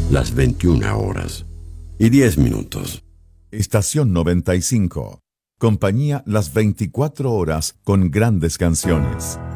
las 21:10. Estación 95. Compañía las 24 horas con grandes canciones.